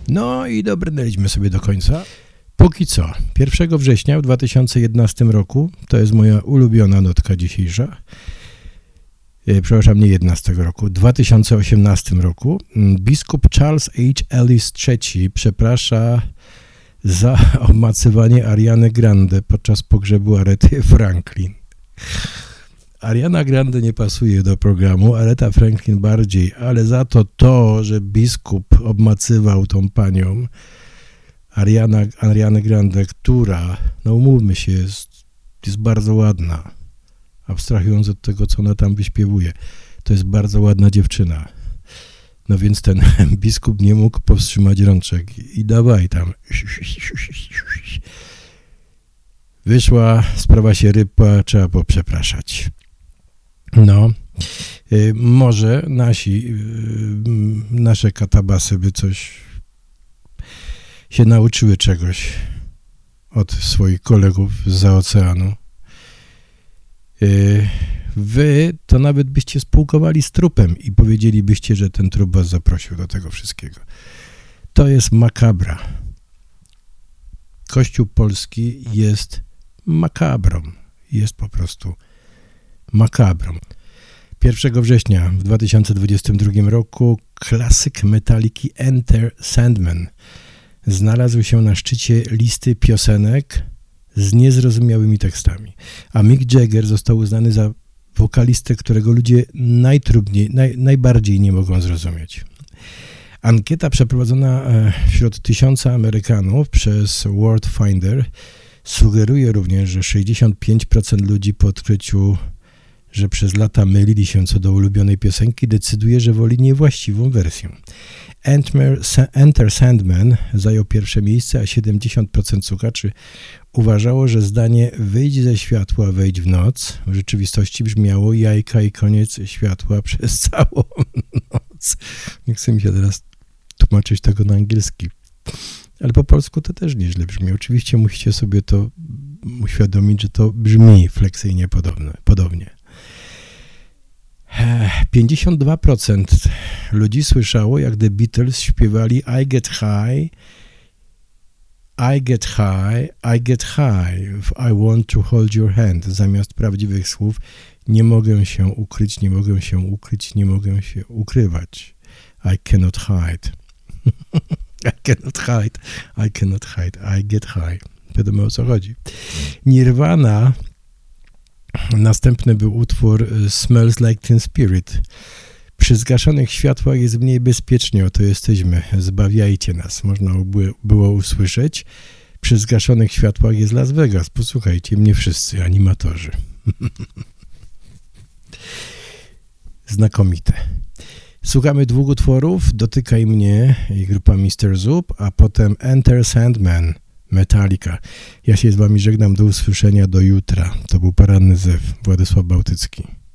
No i dobrnęliśmy sobie do końca. Póki co, 1 września w 2011 roku, to jest moja ulubiona notka dzisiejsza, przepraszam, nie 11 roku, 2018 roku, biskup Charles H. Ellis III przeprasza za obmacywanie Ariany Grande podczas pogrzebu Arety Franklin. Ariana Grande nie pasuje do programu, Aretha Franklin bardziej, ale za to, że biskup obmacywał tą panią, Arianę Grande, która, no umówmy się, jest bardzo ładna, abstrahując od tego, co ona tam wyśpiewuje. To jest bardzo ładna dziewczyna. No więc ten biskup nie mógł powstrzymać rączek i dawaj tam. Wyszła, sprawa się rypła, trzeba poprzepraszać. No, może nasze katabasy by coś się nauczyły czegoś od swoich kolegów zza oceanu. Wy to nawet byście spółkowali z trupem i powiedzielibyście, że ten trup was zaprosił do tego wszystkiego. To jest makabra. Kościół polski jest makabrą. Jest po prostu makabrą. 1 września w 2022 roku klasyk Metaliki Enter Sandman znalazł się na szczycie listy piosenek z niezrozumiałymi tekstami, a Mick Jagger został uznany za wokalistę, którego ludzie najbardziej nie mogą zrozumieć. Ankieta przeprowadzona wśród 1000 Amerykanów przez World Finder sugeruje również, że 65% ludzi po odkryciu, że przez lata mylili się co do ulubionej piosenki, decyduje, że woli niewłaściwą wersję. Enter Sandman zajął pierwsze miejsce, a 70% słuchaczy uważało, że zdanie wyjdź ze światła, wejdź w noc w rzeczywistości brzmiało jajka i koniec światła przez całą noc. Nie chcę mi się teraz tłumaczyć tego na angielski, ale po polsku to też nieźle brzmi. Oczywiście musicie sobie to uświadomić, że to brzmi fleksyjnie podobnie. 52% ludzi słyszało, jak The Beatles śpiewali I get high, I get high, I get high, I want to hold your hand, zamiast prawdziwych słów nie mogę się ukryć, nie mogę się ukryć, nie mogę się ukrywać. I cannot hide. I cannot hide, I cannot hide, I get high. Wiadomo, o co chodzi. Nirvana, następny był utwór Smells Like Teen Spirit. Przy zgaszonych światłach jest mniej bezpiecznie, oto jesteśmy, zbawiajcie nas. Można było usłyszeć. Przy zgaszonych światłach jest Las Vegas. Posłuchajcie mnie wszyscy, animatorzy. Znakomite. Słuchamy 2 utworów, Dotykaj mnie i grupa Mr. Zup, a potem Enter Sandman, Metallica. Ja się z wami żegnam, do usłyszenia do jutra. To był Poranny Zew, Władysław Bałtycki.